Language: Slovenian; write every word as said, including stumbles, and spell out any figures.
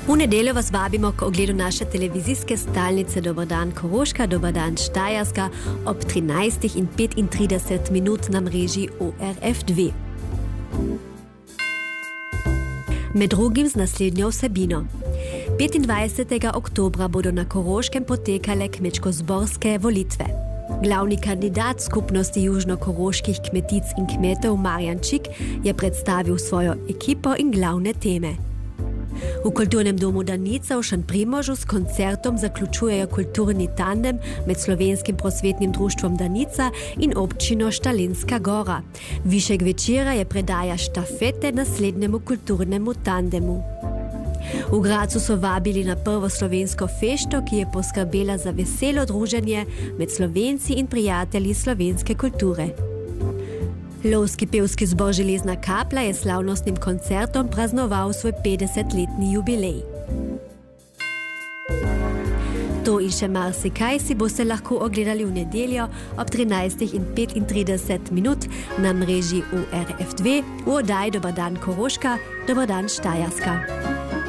V nedeljo vas vabimo k ogledu naše televizijske stalnice Dober dan Koroška, Dober dan Štajerska ob trinajstih in petintrideset minut na mreži O R F dve. Med drugim z naslednjo vsebino. petindvajsetega oktobra bodo na Koroškem potekale kmečko-zborske volitve. Glavni kandidat skupnosti južno-koroških kmetic in kmetov Marjan Čik je predstavil svojo ekipo in glavne teme. V kulturnem domu Danica v Šentprimožu s koncertom zaključujejo kulturni tandem med Slovenskim prosvetnim društvom Danica in občino Štalinska Gora. Višek večera je predaja štafete naslednjemu kulturnemu tandemu. V Gracu so vabili na prvo slovensko fešto, ki je poskrbela za veselo druženje med Slovenci in prijatelji slovenske kulture. Lovski pevski zbor Železna kapla je slavnostnim koncertom praznoval svoj petdesetletni jubilej. To in še marsikaj si boste lahko ogledali v nedeljo ob trinajstih in petintrideset minut na mreži O R F dve v oddaji Dober dan Koroška, Dober dan Štajerska.